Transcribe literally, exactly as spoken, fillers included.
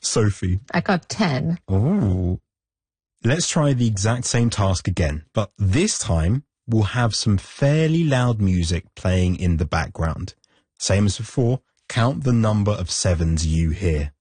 Sophie? I got ten. Ooh. Let's try the exact same task again, but this time we'll have some fairly loud music playing in the background. Same as before, count the number of sevens you hear.